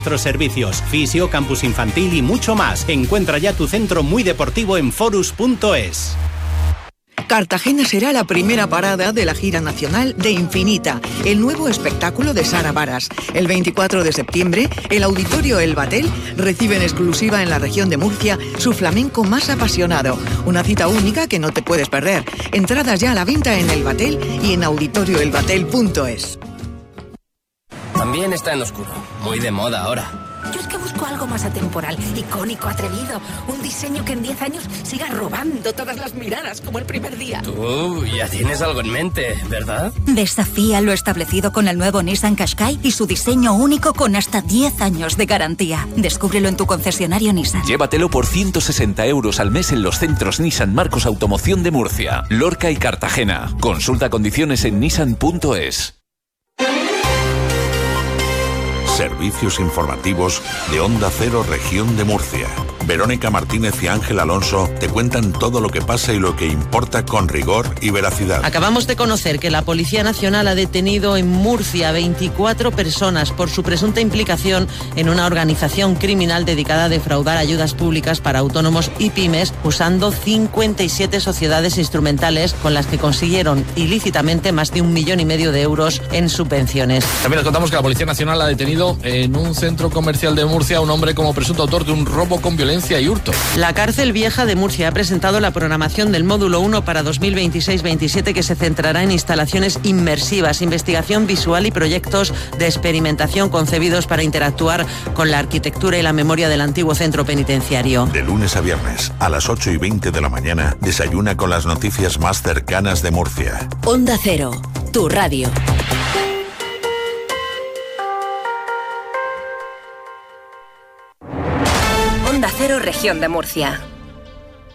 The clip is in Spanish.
Nuestros servicios, fisio, campus infantil y mucho más. Encuentra ya tu centro muy deportivo en forus.es. Cartagena será la primera parada de la gira nacional de Infinita, el nuevo espectáculo de Sara Varas. El 24 de septiembre, el Auditorio El Batel recibe en exclusiva en la región de Murcia su flamenco más apasionado. Una cita única que no te puedes perder. Entradas ya a la venta en El Batel y en auditorioelbatel.es. También está en oscuro, muy de moda ahora. Yo es que busco algo más atemporal, icónico, atrevido. Un diseño que en 10 años siga robando todas las miradas como el primer día. Tú ya tienes algo en mente, ¿verdad? Desafía lo establecido con el nuevo Nissan Qashqai y su diseño único con hasta 10 años de garantía. Descúbrelo en tu concesionario Nissan. Llévatelo por 160 € al mes en los centros Nissan Marcos Automoción de Murcia, Lorca y Cartagena. Consulta condiciones en nissan.es. Servicios informativos de Onda Cero Región de Murcia. Verónica Martínez y Ángel Alonso te cuentan todo lo que pasa y lo que importa con rigor y veracidad. Acabamos de conocer que la Policía Nacional ha detenido en Murcia a 24 personas por su presunta implicación en una organización criminal dedicada a defraudar ayudas públicas para autónomos y pymes, usando 57 sociedades instrumentales con las que consiguieron ilícitamente más de 1,5 millones de euros en subvenciones. También les contamos que la Policía Nacional ha detenido en un centro comercial de Murcia a un hombre como presunto autor de un robo con violencia y hurto. La Cárcel Vieja de Murcia ha presentado la programación del módulo 1 para 2026-27, que se centrará en instalaciones inmersivas, investigación visual y proyectos de experimentación concebidos para interactuar con la arquitectura y la memoria del antiguo centro penitenciario. De lunes a viernes, a las 8:20 de la mañana, desayuna con las noticias más cercanas de Murcia. Onda Cero, tu radio. Onda Cero, Región de Murcia.